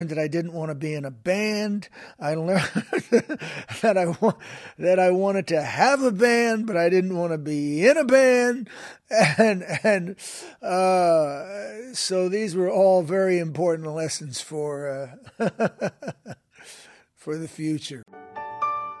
that I didn't want to be in a band. I learned that I wanted to have a band, but I didn't want to be in a band. So these were all very important lessons for for the future.